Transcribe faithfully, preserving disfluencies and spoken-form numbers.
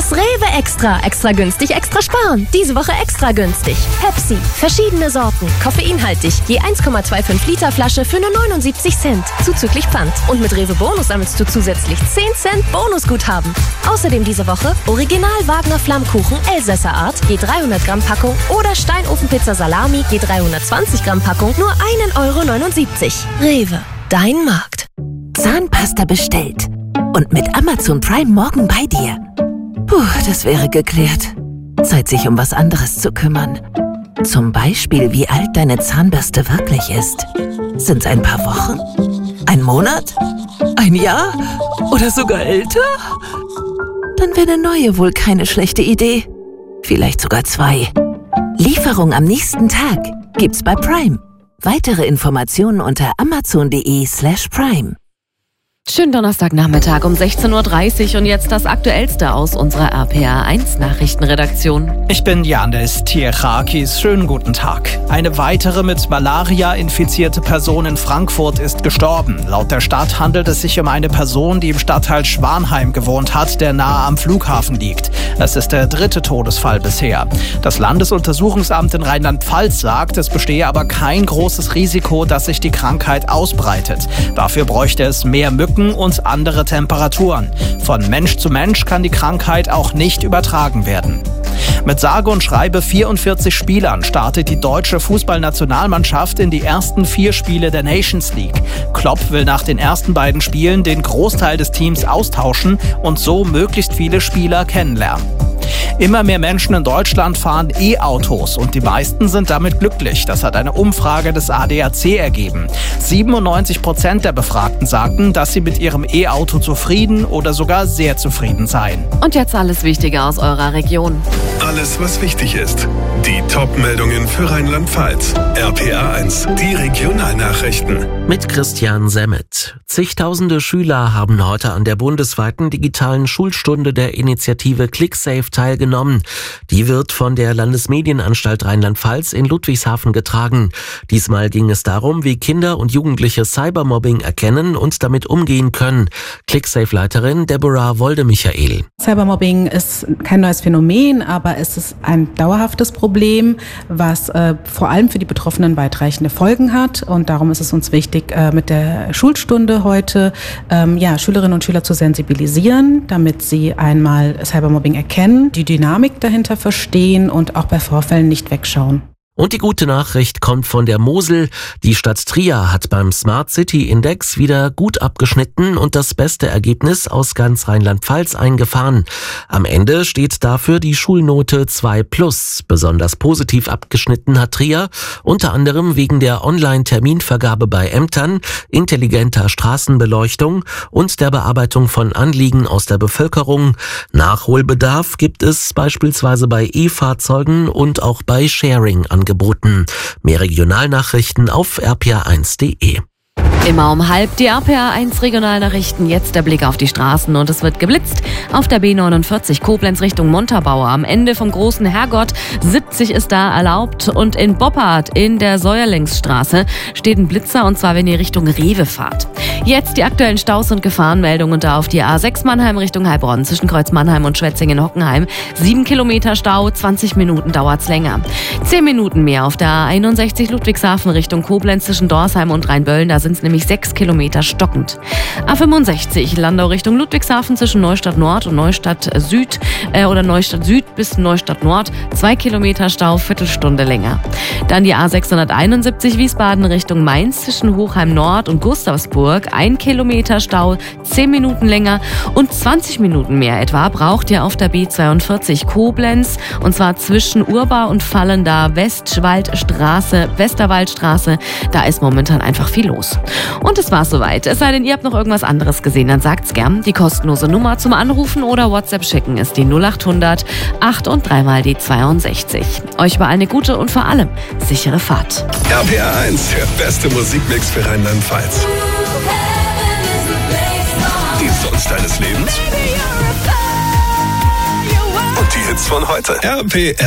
Jetzt Rewe Extra. Extra günstig, extra sparen. Diese Woche extra günstig. Pepsi. Verschiedene Sorten. Koffeinhaltig. Je eins Komma fünfundzwanzig Liter Flasche für nur neunundsiebzig Cent. Zuzüglich Pfand. Und mit Rewe Bonus sammelst du zusätzlich zehn Cent Bonusguthaben. Außerdem diese Woche Original Wagner Flammkuchen Elsässer Art. Je dreihundert Gramm Packung. Oder Steinofenpizza Salami. Je dreihundertzwanzig Gramm Packung. Nur ein Euro neunundsiebzig. Rewe. Dein Markt. Zahnpasta bestellt. Und mit Amazon Prime morgen bei dir. Puh, das wäre geklärt. Zeit, sich um was anderes zu kümmern. Zum Beispiel, wie alt deine Zahnbürste wirklich ist. Sind's ein paar Wochen? Ein Monat? Ein Jahr? Oder sogar älter? Dann wäre eine neue wohl keine schlechte Idee. Vielleicht sogar zwei. Lieferung am nächsten Tag gibt's bei Prime. Weitere Informationen unter amazon.de slash prime. Schönen Donnerstagnachmittag um sechzehn Uhr dreißig und jetzt das Aktuellste aus unserer R P A eins Nachrichtenredaktion. Ich bin Janis Tierchakis. Schönen guten Tag. Eine weitere mit Malaria infizierte Person in Frankfurt ist gestorben. Laut der Stadt handelt es sich um eine Person, die im Stadtteil Schwanheim gewohnt hat, der nahe am Flughafen liegt. Es ist der dritte Todesfall bisher. Das Landesuntersuchungsamt in Rheinland-Pfalz sagt, es bestehe aber kein großes Risiko, dass sich die Krankheit ausbreitet. Dafür bräuchte es mehr Mücken und andere Temperaturen. Von Mensch zu Mensch kann die Krankheit auch nicht übertragen werden. Mit sage und schreibe vierundvierzig Spielern startet die deutsche Fußballnationalmannschaft in die ersten vier Spiele der Nations League. Klopp will nach den ersten beiden Spielen den Großteil des Teams austauschen und so möglichst viele Spieler kennenlernen. Immer mehr Menschen in Deutschland fahren E-Autos und die meisten sind damit glücklich. Das hat eine Umfrage des A D A C ergeben. siebenundneunzig Prozent der Befragten sagten, dass sie mit ihrem E-Auto zufrieden oder sogar sehr zufrieden seien. Und jetzt alles Wichtige aus eurer Region. Alles, was wichtig ist. Die Top-Meldungen für Rheinland-Pfalz. R P A eins, die Regionalnachrichten. Mit Christian Semmet. Zigtausende Schüler haben heute an der bundesweiten digitalen Schulstunde der Initiative ClickSafe teilgenommen. Die wird von der Landesmedienanstalt Rheinland-Pfalz in Ludwigshafen getragen. Diesmal ging es darum, wie Kinder und Jugendliche Cybermobbing erkennen und damit umgehen können. ClickSafe-Leiterin Deborah Wolde-Michael. Cybermobbing ist kein neues Phänomen, aber es ist ein dauerhaftes Problem, was äh, vor allem für die Betroffenen weitreichende Folgen hat. Und darum ist es uns wichtig, äh, mit der Schulstunde heute ähm, ja, Schülerinnen und Schüler zu sensibilisieren, damit sie einmal Cybermobbing erkennen, die Dynamik dahinter verstehen und auch bei Vorfällen nicht wegschauen. Und die gute Nachricht kommt von der Mosel. Die Stadt Trier hat beim Smart City Index wieder gut abgeschnitten und das beste Ergebnis aus ganz Rheinland-Pfalz eingefahren. Am Ende steht dafür die Schulnote zwei plus. Besonders positiv abgeschnitten hat Trier, unter anderem wegen der Online-Terminvergabe bei Ämtern, intelligenter Straßenbeleuchtung und der Bearbeitung von Anliegen aus der Bevölkerung. Nachholbedarf gibt es beispielsweise bei E-Fahrzeugen und auch bei Sharing-Angeboten. Geboten. Mehr Regionalnachrichten auf r p a eins punkt de. Immer um halb die R P A eins Regionalnachrichten. Jetzt der Blick auf die Straßen und es wird geblitzt. Auf der B neunundvierzig Koblenz Richtung Montabaur am Ende vom großen Herrgott. siebzig ist da erlaubt und in Boppard in der Säuerlingsstraße steht ein Blitzer und zwar wenn ihr Richtung Rewe fahrt. Jetzt die aktuellen Staus und Gefahrenmeldungen da auf die A sechs Mannheim Richtung Heilbronn zwischen Kreuz Mannheim und Schwetzingen-Hockenheim. Sieben Kilometer Stau, zwanzig Minuten dauert's länger. Zehn Minuten mehr auf der A einundsechzig Ludwigshafen Richtung Koblenz zwischen Dorsheim und Rheinböllen. Da sind's nämlich sechs Kilometer stockend. A fünfundsechzig Landau Richtung Ludwigshafen zwischen Neustadt Nord und Neustadt Süd äh, oder Neustadt Süd bis Neustadt Nord. Zwei Kilometer Stau, Viertelstunde länger. Dann die A sechshunderteinundsiebzig Wiesbaden Richtung Mainz zwischen Hochheim Nord und Gustavsburg. Ein Kilometer Stau, zehn Minuten länger und zwanzig Minuten mehr etwa braucht ihr auf der B zweiundvierzig Koblenz und zwar zwischen Urba und Fallenda Westwaldstraße, Westerwaldstraße. Da ist momentan einfach viel los. Und es war's soweit. Es sei denn, ihr habt noch irgendwas anderes gesehen, dann sagt's gern. Die kostenlose Nummer zum Anrufen oder WhatsApp schicken ist die null achthundert acht und dreimal die zweiundsechzig. Euch war eine gute und vor allem sichere Fahrt. R P A eins, der beste Musikmix für Rheinland-Pfalz. Die Songs deines Lebens und die Hits von heute. R P R